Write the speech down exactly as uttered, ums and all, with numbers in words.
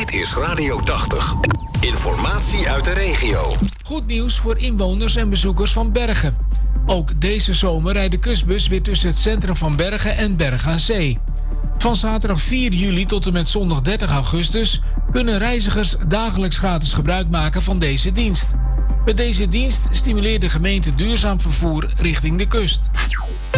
Dit is Radio tachtig. Informatie uit de regio. Goed nieuws voor inwoners en bezoekers van Bergen. Ook deze zomer rijdt de kustbus weer tussen het centrum van Bergen en Bergen aan Zee. Van zaterdag vier juli tot en met zondag dertig augustus... kunnen reizigers dagelijks gratis gebruik maken van deze dienst. Met deze dienst stimuleert de gemeente duurzaam vervoer richting de kust.